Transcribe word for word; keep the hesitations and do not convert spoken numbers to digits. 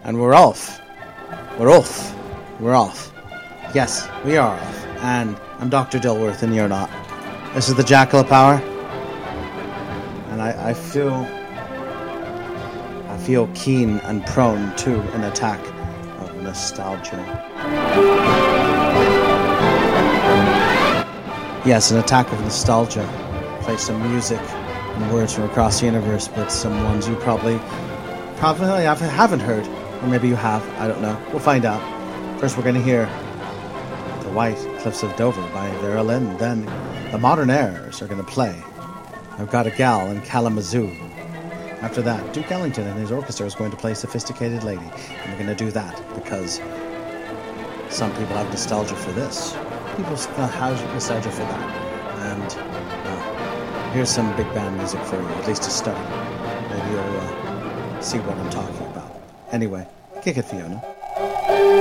And we're off. We're off. We're off. Yes, we are off. And I'm Doctor Dilworth and you're not. This is the Jackal of Power. And I, I feel... I feel keen and prone to an attack of nostalgia. Yes, an attack of nostalgia. Play some music and words from across the universe, but some ones you probably... Probably haven't heard. Or maybe you have, I don't know. We'll find out. First we're going to hear The White Cliffs of Dover by Vera Lynn. Then the Modern Airs are going to play I've Got a Gal in Kalamazoo. After that, Duke Ellington and his orchestra is going to play Sophisticated Lady. And we're going to do that because some people have nostalgia for this. People have nostalgia for that. And uh, here's some big band music for you, at least to start. Maybe you'll uh, see what I'm talking about. Anyway, kick it, Fiona.